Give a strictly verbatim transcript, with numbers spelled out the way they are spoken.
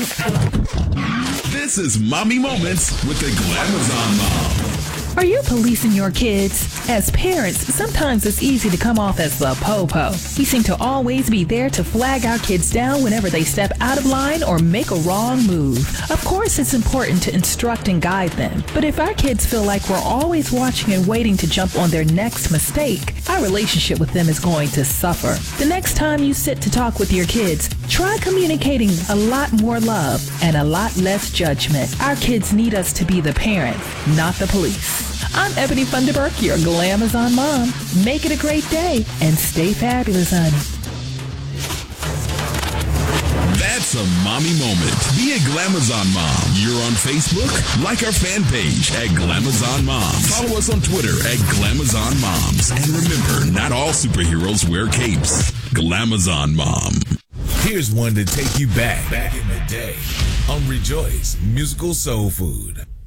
This is Mommy Moments with the Glamazon Mom. Are you policing your kids? As parents, sometimes it's easy to come off as the po-po. We seem to always be there to flag our kids down whenever they step out of line or make a wrong move. Of course, it's important to instruct and guide them. But if our kids feel like we're always watching and waiting to jump on their next mistake, our relationship with them is going to suffer. The next time you sit to talk with your kids, try communicating a lot more love and a lot less judgment. Our kids need us to be the parents, not the police. I'm Ebony Funderburk, your Glamazon Mom. Make it a great day and stay fabulous, honey. That's a mommy moment. Be a Glamazon Mom. You're on Facebook? Like our fan page at Glamazon Moms. Follow us on Twitter at Glamazon Moms. And remember, not all superheroes wear capes. Glamazon Mom. Here's one to take you back, back in the day on Rejoice Musical Soul Food.